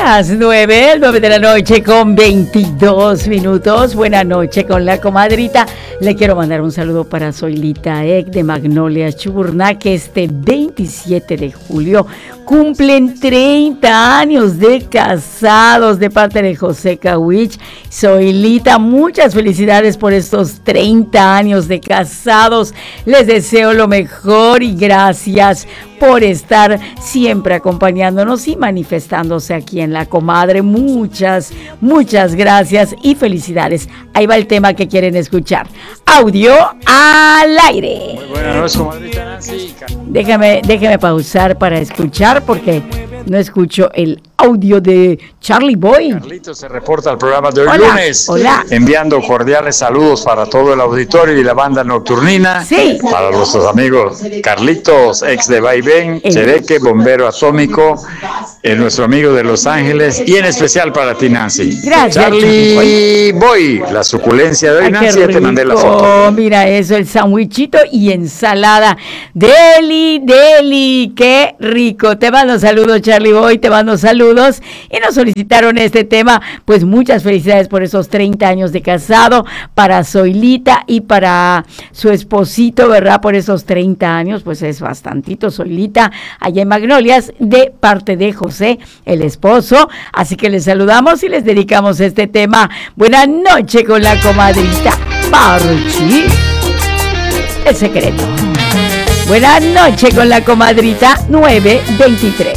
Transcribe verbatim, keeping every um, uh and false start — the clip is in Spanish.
las nueve, nueve de la noche con veintidós minutos. Buenas noches con la comadrita. Le quiero mandar un saludo para Zoilita Ek de Magnolia Chuburná, que este veintisiete de julio cumplen treinta años de casados de parte de José Kawich. Zoilita, muchas felicidades por estos treinta años de casados. Les deseo lo mejor y gracias por estar siempre acompañándonos y manifestándose aquí en La Comadre. Muchas, muchas gracias y felicidades. Ahí va el tema que quieren escuchar. Audio al aire. Muy buenas noches, comadrita Nancy. Déjame, déjame pausar para escuchar porque no escucho el audio de Charlie Boy. Carlitos se reporta al programa de hoy Hola, lunes, hola. enviando cordiales saludos para todo el auditorio y la banda nocturnina. Sí. Para nuestros amigos Carlitos, ex de Vaivén, Eh. Chereque, bombero atómico, eh, nuestro amigo de Los Ángeles, y en especial para ti, Nancy. Gracias, Charlie Boy, la suculencia de hoy, Ay, Nancy, qué ya te mandé la rico. foto. Mira eso, el sandwichito y ensalada. Deli, deli, qué rico. Te mando saludos, Charlie Boy, te mando saludos. Y nos solicitaron este tema, pues muchas felicidades por esos treinta años de casado, para Zoilita y para su esposito, ¿verdad? Por esos treinta años, pues es bastantito, Zoilita, allá en Magnolias, de parte de José, el esposo. Así que les saludamos y les dedicamos este tema. Buenas noches con la comadrita Parchi, el secreto. Buenas noches con la comadrita nueve veintitrés.